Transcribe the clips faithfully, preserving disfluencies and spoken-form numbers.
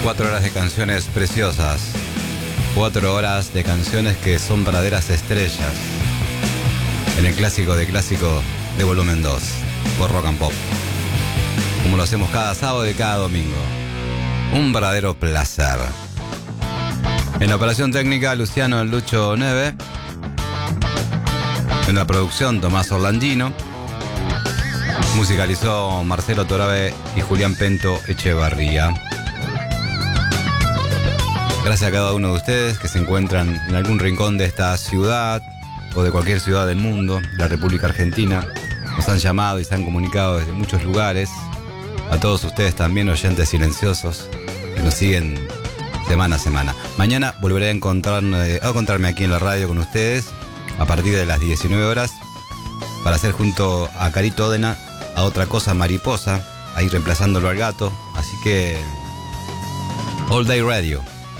Cuatro horas de canciones preciosas. Cuatro horas de canciones que son verdaderas estrellas. En el clásico de clásico de volumen dos. Por Rock and Pop. Como lo hacemos cada sábado y cada domingo. Un verdadero placer. En la operación técnica, Luciano El Lucho Neve. En la producción, Tomás Orlandino. Musicalizó Marcelo Torabe y Julián Pento Echevarría. Gracias a cada uno de ustedes que se encuentran en algún rincón de esta ciudad o de cualquier ciudad del mundo, de la República Argentina. Nos han llamado y se han comunicado desde muchos lugares. A todos ustedes también, oyentes silenciosos, que nos siguen semana a semana. Mañana volveré a encontrarme, a encontrarme aquí en la radio con ustedes a partir de las diecinueve horas para hacer junto a Carito Odena a Otra Cosa Mariposa, ahí reemplazándolo al gato. Así que All Day Radio.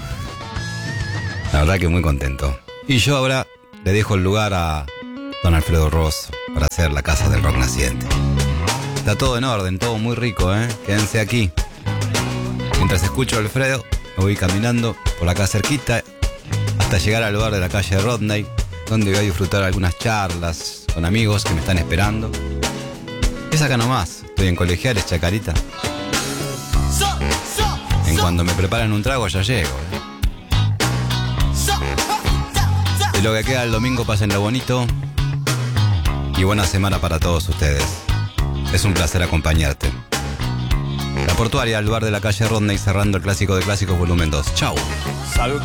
La verdad que muy contento. Y yo ahora le dejo el lugar a don Alfredo Ross para hacer la Casa del Rock Naciente. Está todo en orden, todo muy rico, ¿eh? Quédense aquí. Mientras escucho a Alfredo, me voy caminando por acá cerquita hasta llegar al lugar de la calle de Rodney, donde voy a disfrutar algunas charlas con amigos que me están esperando. Es acá nomás, estoy en Colegiales, Chacarita. En cuando me preparan un trago ya llego, ¿eh? De lo que queda el domingo, pásenlo bonito y buena semana para todos ustedes. Es un placer acompañarte. La Portuaria, al lugar de la calle Rodney, cerrando el clásico de clásicos volumen dos. Chau. Salud.